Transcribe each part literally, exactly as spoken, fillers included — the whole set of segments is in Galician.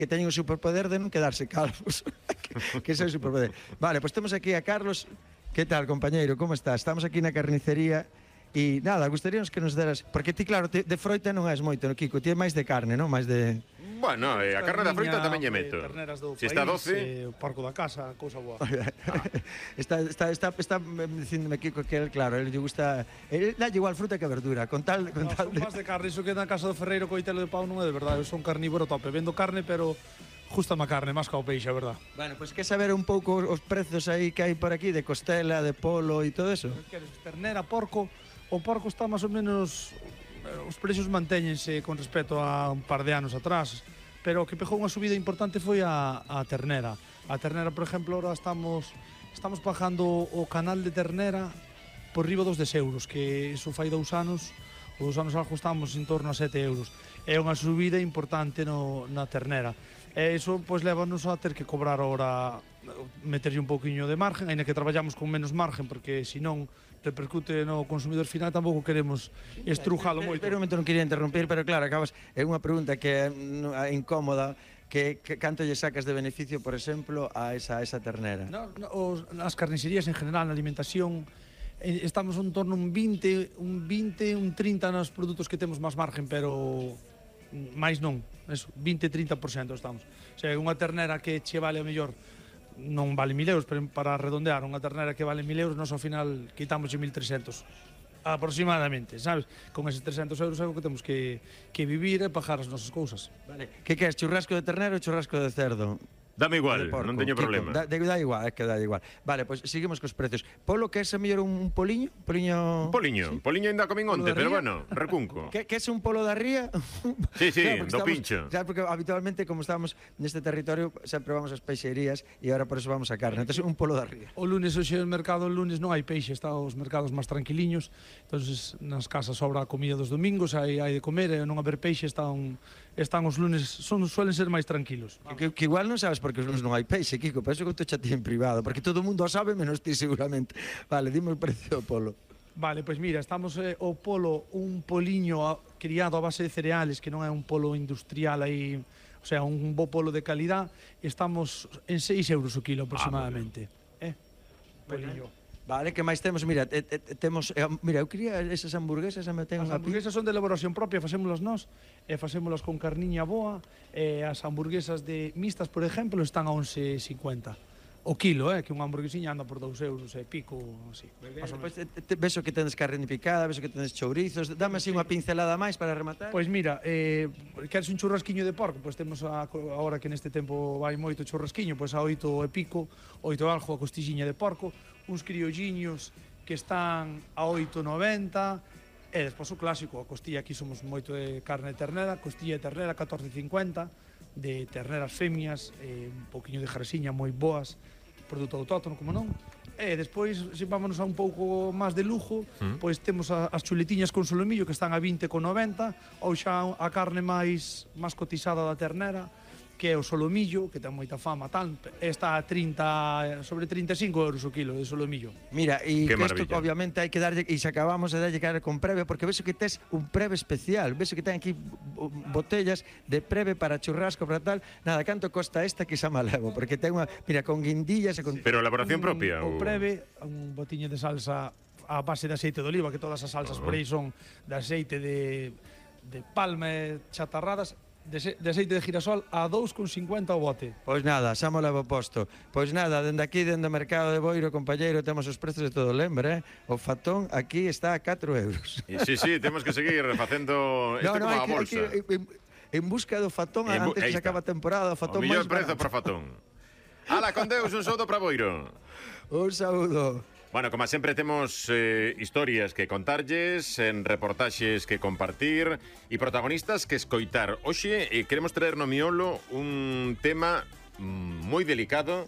que teñen o superpoder de non quedarse calvos. Que ese é o superpoder. Vale, pois temos aquí a Carlos. Que tal, compañeiro, como estás? Estamos aquí na carnicería. E nada, gustaríamos que nos deras... Porque ti, claro, te, de froita non és moito, no, Kiko? Ti é máis de carne, non? Máis de... Bueno, eh, a carne da froita tamén lle meto. Se está O doce... porco da casa, cousa boa. Ah. está, está, está, está dicíndome Kiko que él, claro, él lle gusta... Él dá igual fruta que verdura, con tal... Con No, tal son de... máis de carne, iso que na casa do Ferreiro coitelo de pau non é de verdade. Eu son carnívoro tope, vendo carne, pero... Justame a carne, máis que ao peixe, a verdad. Bueno, pois pues, que saber un pouco os prezos aí que hai por aquí de costela, de polo e todo eso? Queres ternera, porco... O porco está máis ou menos... Os precios mantéñense con respecto a un par de anos atrás, pero o que pegou unha subida importante foi a, a ternera. A ternera, por exemplo, ahora estamos estamos pagando o canal de ternera por riba dos dez euros, que iso fai dous anos, o dous anos algo estamos en torno a sete euros. É unha subida importante no, na ternera. E iso, pois, lévanos a ter que cobrar ahora, meterlle un pouquiño de margen, aínda que traballamos con menos margen, porque senón repercute no consumidor final, tampouco queremos estrujalo moito. Pero un momento non quería interrumpir, pero claro, acabas, é unha pregunta que é incómoda, que, que canto lle sacas de beneficio, por exemplo, a esa, a esa ternera? No, no, os, as carnicerías en general, na alimentación, eh, estamos en torno a un vinte, un vinte, un trinta nos produtos que temos máis margen, pero máis non, eso, vinte, trinta por cento estamos. O sea, unha ternera que che vale o mellor non vale mil euros, pero para redondear unha ternera que vale mil euros, nós ao final quitamos mil trescentos aproximadamente, sabes? Con eses trescentos euros é o que temos que, que vivir e pagar as nosas cousas. Vale. Que queres, churrasco de ternero ou churrasco de cerdo? Dame igual, non teño Kiko, problema. Da, da igual, é que dá igual. Vale, pois pues, seguimos cos precios. Polo, que é mellor un poliño? Poliño... Un poliño, ¿sí? Poliño ainda comín onte, pero bueno, recunco. Que, que é un polo da ría? Sí, sí, claro, do estamos, pincho. Claro, porque habitualmente, como estamos neste territorio, sempre vamos ás peixerías e agora por eso vamos a carne. Entón, un polo da ría. O lunes, hoxe, o mercado, o lunes non hai peixe, está os mercados máis tranquiliños, entonces nas casas sobra a comida dos domingos, hai, hai de comer, e non haber peixe, están, están os lunes, son, suelen ser máis tranquilos. Que, que igual non sabes porque os lunes non hai peixe, Kiko, por eso que te chatei en privado, porque todo o mundo o sabe, menos ti seguramente. Vale, dime o precio do polo. Vale, pois mira, estamos eh, o polo, un poliño a, criado a base de cereales, que non é un polo industrial aí, o sea, un bo polo de calidad, estamos en seis euros o kilo aproximadamente. Ah, eh? Poliño. Vale, que máis temos? Mira, te, te, temos, eh, mira, eu quería esas hamburguesas, me ten As unha hamburguesas son de elaboración propia, facémolas nós, e facémolas con carniña boa, e as hamburguesas de mixtas, por exemplo, están a once cincuenta. O kilo, eh, que unha hamburguesiña anda por dous euros e pico, así. Pois te, te, beso que tenes carne picada, beso que tenes chourizos, dame así unha pincelada máis para rematar. Pois mira, eh, queres un churrasquiño de porco? Pois temos a, agora que neste tempo vai moito churrasquiño, pois a oito e pico, oito e algo a costixiña de porco, uns criolliños que están a oito noventa, e despois o clásico, a costilla, aquí somos moito de carne de ternera, costilla de ternera catorce cincuenta, de terneras femias, eh, un pouquiño de jarasiña moi boas, produto autóctono, como non. E despois, se vámonos a un pouco máis de lujo, mm. pois temos a, as chuletiñas con solomillo que están a vinte con noventa, ou xa a carne máis máis cotizada da ternera, que é o solomillo, que ten moita fama, tal, está a trinta, sobre trinta e cinco euros o kilo de solomillo. Mira, e que isto obviamente hai que darlle, e se acabamos de darlle cara con preve, porque ves que tes un preve especial, ves que ten aquí botellas de preve para churrasco, para tal, nada, canto costa esta que xa malevo, porque ten unha, mira, con guindillas e con... Pero elaboración un, propia? O preve, un botiño de salsa a base de aceite de oliva, que todas as salsas uh -huh. por aí son de aceite de, de palma e chatarradas, de, de aceite de girasol a dous con cincuenta o bote. Pois nada, xa mo levo posto. Pois nada, dende aquí, dende o mercado de Boiro, compañeiro, temos os prezos de todo, lembra, eh? O fatón aquí está a catro euros. E sí, sí, temos que seguir facendo isto no, no, como a bolsa. Aquí, en, en busca do fatón, en, antes que se acaba a temporada, o fatón máis barato. O millor prezo para fatón. Ala, con Deus, un saúdo para Boiro. Un saúdo. Bueno, como sempre temos eh, historias que contarlles, en reportaxes que compartir e protagonistas que escoitar. Hoxe eh, queremos traer no miolo un tema mm, moi delicado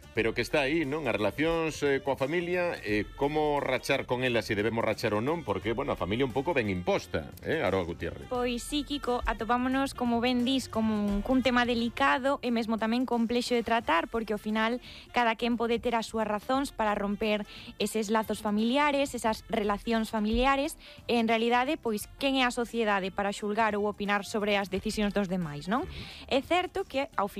pero que está aí, non? As relacións eh, coa familia, eh, como rachar con ela, se debemos rachar ou non, porque, bueno, a familia un pouco ben imposta, eh, Aroa Gutiérrez. Pois sí, Kiko, atopámonos, como ben dis, como un, cun tema delicado e mesmo tamén complexo de tratar, porque ao final cada quen pode ter as súas razóns para romper eses lazos familiares, esas relacións familiares, e en realidade, pois, quen é a sociedade para xulgar ou opinar sobre as decisións dos demais, non? É certo que, ao